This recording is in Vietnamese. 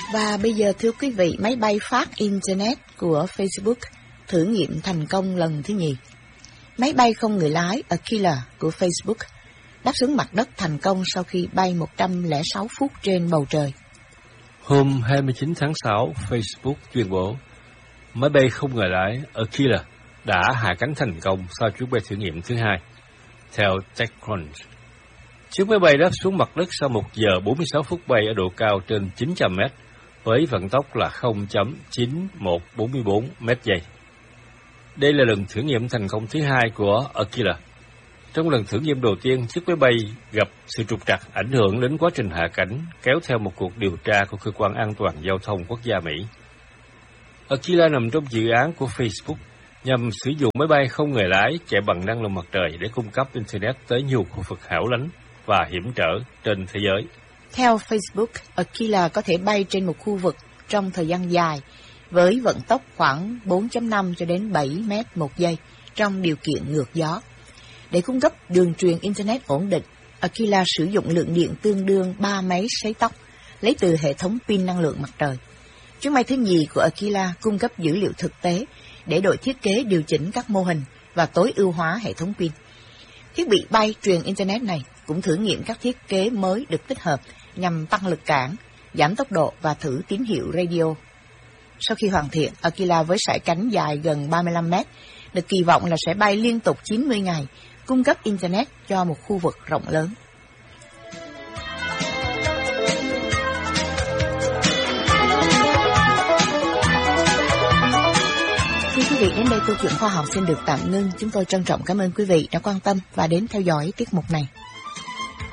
Và bây giờ thưa quý vị, máy bay phát Internet của Facebook thử nghiệm thành công lần thứ nhì. Máy bay không người lái Aquila của Facebook đáp xuống mặt đất thành công sau khi bay 106 phút trên bầu trời. Hôm 29 tháng 6, Facebook tuyên bố máy bay không người lái Aquila đã hạ cánh thành công sau chuyến bay thử nghiệm thứ hai. Theo TechCrunch, chiếc máy bay đáp xuống mặt đất sau 1 giờ 46 phút bay ở độ cao trên 900 mét với vận tốc là 0.9144 mét giây. Đây là lần thử nghiệm thành công thứ hai của Aquila. Trong lần thử nghiệm đầu tiên, chiếc máy bay gặp sự trục trặc ảnh hưởng đến quá trình hạ cánh, kéo theo một cuộc điều tra của Cơ quan An toàn Giao thông Quốc gia Mỹ. Aquila nằm trong dự án của Facebook nhằm sử dụng máy bay không người lái chạy bằng năng lượng mặt trời để cung cấp Internet tới nhiều khu vực hẻo lánh và hiểm trở trên thế giới. Theo Facebook, Aquila có thể bay trên một khu vực trong thời gian dài với vận tốc khoảng 4.5 cho đến 7 mét một giây trong điều kiện ngược gió. Để cung cấp đường truyền Internet ổn định, Aquila sử dụng lượng điện tương đương 3 máy sấy tóc lấy từ hệ thống pin năng lượng mặt trời. Chuyến bay thứ nhì của Aquila cung cấp dữ liệu thực tế để đội thiết kế điều chỉnh các mô hình và tối ưu hóa hệ thống pin. Thiết bị bay truyền Internet này cũng thử nghiệm các thiết kế mới được tích hợp nhằm tăng lực cản, giảm tốc độ và thử tín hiệu radio. Sau khi hoàn thiện, Aquila với sải cánh dài gần 35 mét được kỳ vọng là sẽ bay liên tục 90 ngày, cung cấp Internet cho một khu vực rộng lớn. Thưa quý vị, đến đây câu chuyện khoa học xin được tạm ngưng. Chúng tôi trân trọng cảm ơn quý vị đã quan tâm và đến theo dõi tiết mục này.